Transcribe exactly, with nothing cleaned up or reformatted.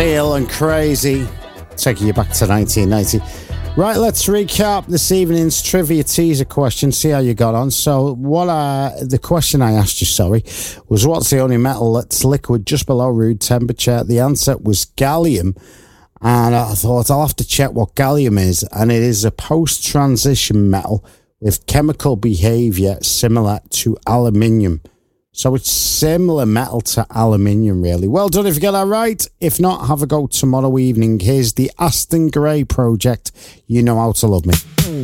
Seal and Crazy, taking you back to nineteen ninety. Right, let's recap this evening's trivia teaser question, see how you got on. So, what I, the question I asked you, sorry, was what's the only metal that's liquid just below room temperature? The answer was gallium. And I thought I'll have to check what gallium is. And it is a post-transition metal with chemical behavior similar to aluminium. So it's similar metal to aluminium, really. Well done if you get that right. If not, have a go tomorrow evening. Here's the Aston Gray Project. You know how to love me.